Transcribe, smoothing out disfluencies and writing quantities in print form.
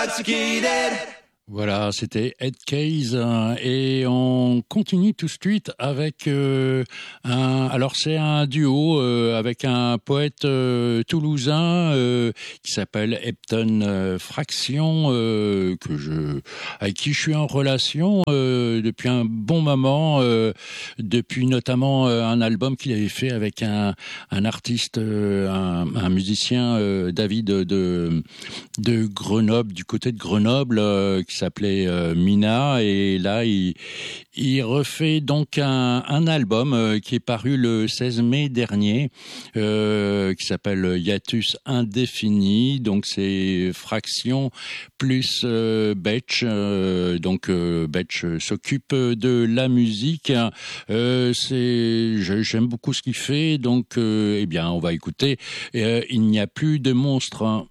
Voilà, c'était Ed Case et on continue tout de suite avec alors c'est un duo avec un poète toulousain qui s'appelle Epton Fraction avec qui je suis en relation depuis un bon moment, depuis notamment un album qu'il avait fait avec un artiste, un musicien David de Grenoble, du côté de Grenoble, qui s'appelait Mina, et là il refait donc un album qui est paru le 16 mai dernier, qui s'appelle Hiatus Indéfini. Donc c'est Fraction plus Betch. Donc Betch s'occupe de la musique. J'aime beaucoup ce qu'il fait. Donc eh bien on va écouter. Il n'y a plus de monstres.